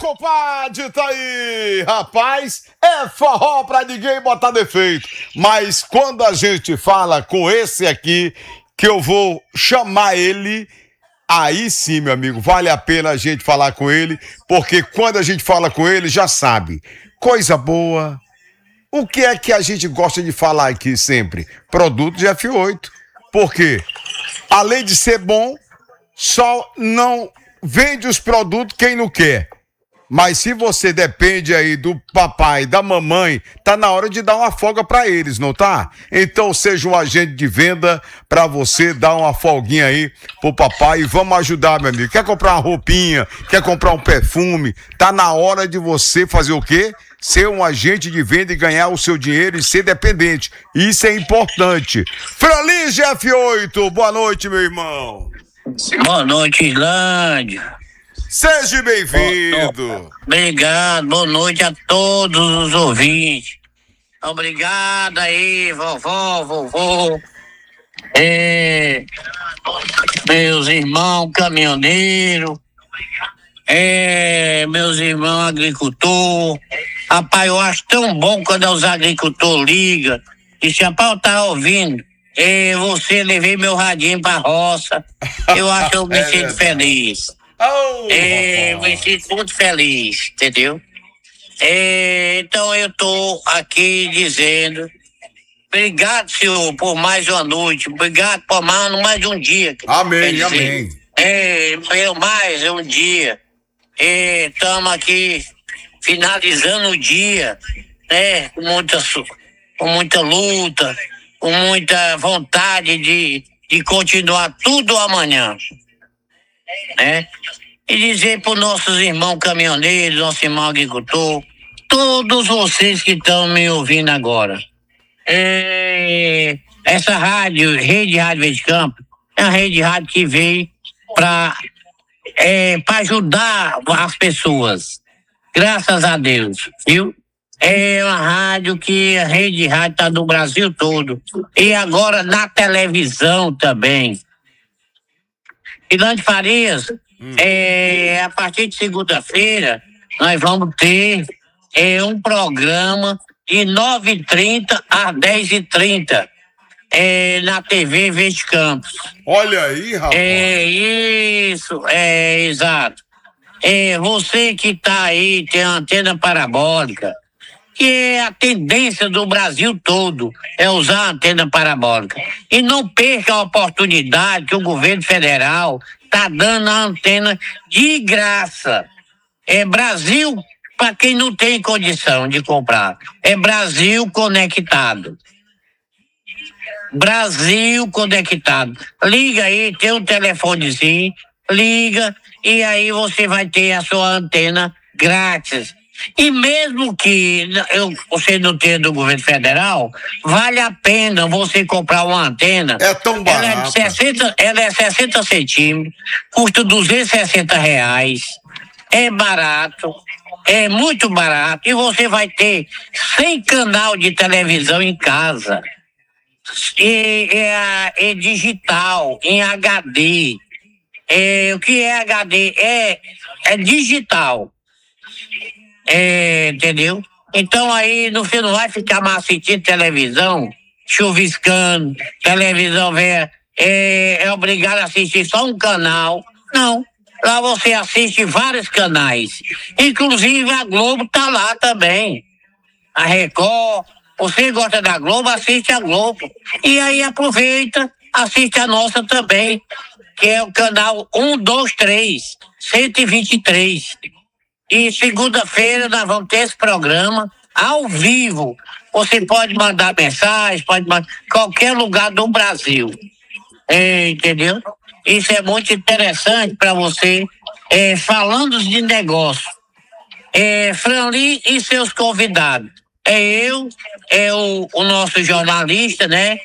compadre, tá aí, rapaz, é forró pra ninguém botar defeito, mas quando a gente fala com esse aqui, que eu vou chamar ele, aí sim, meu amigo, vale a pena a gente falar com ele, porque quando a gente fala com ele, já sabe, coisa boa. O que é que a gente gosta de falar aqui sempre? Produto de F8, porque além de ser bom, só não vende os produtos quem não quer. Mas se você depende aí do papai, da mamãe, tá na hora de dar uma folga pra eles, não tá? Então seja um agente de venda pra você dar uma folguinha aí pro papai e vamos ajudar, meu amigo. Quer comprar uma roupinha, quer comprar um perfume, tá na hora de você fazer o quê? Ser um agente de venda e ganhar o seu dinheiro e ser dependente. Isso é importante. Fralige F8, boa noite, meu irmão. Boa noite, Islândia. Seja bem-vindo. Obrigado, boa noite a todos os ouvintes. Obrigado aí, vovô. Meus irmãos caminhoneiros, meus irmãos agricultores. Rapaz, eu acho tão bom quando os agricultores ligam e dizem, rapaz, eu tava ouvindo. Você levei meu radinho pra roça. Eu acho que eu me sinto feliz. Me sinto muito feliz, entendeu? Então eu tô aqui dizendo, obrigado, senhor, por mais uma noite, obrigado por mais um dia. Amém, amém. Mais um dia. Estamos aqui finalizando o dia, né? Com muita luta, com muita vontade de continuar tudo amanhã, né? E dizer para os nossos irmãos caminhoneiros, nosso irmão agricultor, todos vocês que estão me ouvindo agora, essa rádio, Rede Rádio Verde Campo, é uma rede rádio que veio para ajudar as pessoas, graças a Deus, viu? É uma rádio que a Rede Rádio está no Brasil todo e agora na televisão também. Ilande Farias, a partir de segunda-feira, nós vamos ter um programa de 9h30 às 10h30 na TV Verde Campos. Olha aí, rapaz. Exato. Você que está aí, tem antena parabólica, que é a tendência do Brasil todo, é usar a antena parabólica. E não perca a oportunidade que o governo federal está dando a antena de graça. É Brasil, para quem não tem condição de comprar. É Brasil conectado. Brasil conectado. Liga aí, tem um telefonezinho, liga, e aí você vai ter a sua antena grátis. E mesmo que você não tenha do governo federal, vale a pena você comprar uma antena. É tão barato. Ela é 60 centímetros, custa R$260. É barato, é muito barato. E você vai ter 100 canal de televisão em casa. É digital, em HD. O que é HD? É digital. Entendeu? Então aí você não vai ficar mais assistindo televisão, chuviscando, televisão velha, é obrigado a assistir só um canal. Não, lá você assiste vários canais, inclusive a Globo tá lá também, a Record. Você gosta da Globo, assiste a Globo, e aí aproveita, assiste a nossa também, que é o canal 123, 123. E segunda-feira nós vamos ter esse programa ao vivo. Você pode mandar mensagem, pode mandar qualquer lugar do Brasil. Entendeu? Isso é muito interessante para você. Falando de negócio. Franli e seus convidados. O nosso jornalista, né?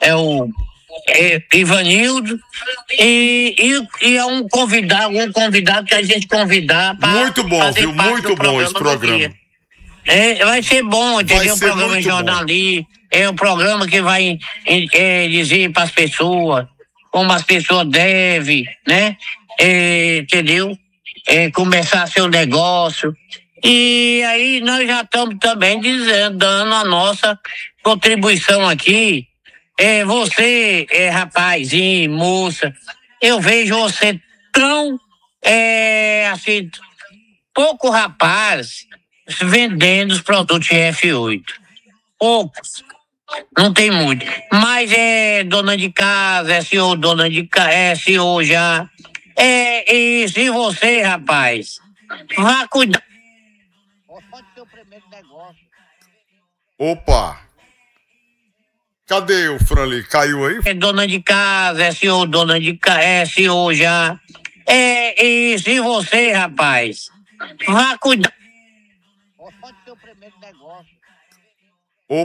Ivanildo e é um convidado que a gente convidar para muito bom, viu? Muito bom esse programa. Vai ser bom, entendeu? Um programa jornalista, um programa que vai dizer para as pessoas como as pessoas devem, né? Entendeu? começar seu negócio. E aí nós já estamos também dizendo, dando a nossa contribuição aqui. Você, rapazinho, moça, eu vejo você tão, assim, pouco rapaz vendendo os produtos F8. Poucos. Não tem muito. Mas é dona de casa, é senhor dona de casa, é senhor já. E se você, rapaz, vá cuidar. Pode ser o primeiro negócio. Opa! Cadê o Franli? Caiu aí? É dona de casa, é senhor dona de casa, é senhor já. E se você, rapaz, vá cuidar. Pode ser o primeiro negócio.